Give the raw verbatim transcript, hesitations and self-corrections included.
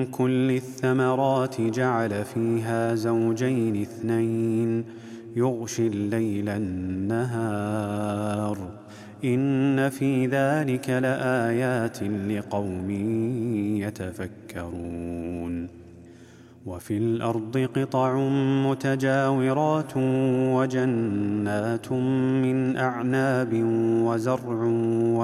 كل الثمرات جعل فيها زوجين اثنين يغشي الليل النهار إن في ذلك لآيات لقوم يتفكرون وفي الأرض قطع متجاورات وجنات من أعناب وزرع